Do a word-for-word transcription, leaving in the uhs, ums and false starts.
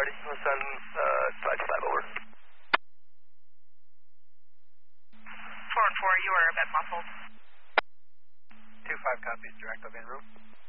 ready. We'll send uh, five five over. four and four, you are a bit muffled. two five copies, direct, I'll be en route.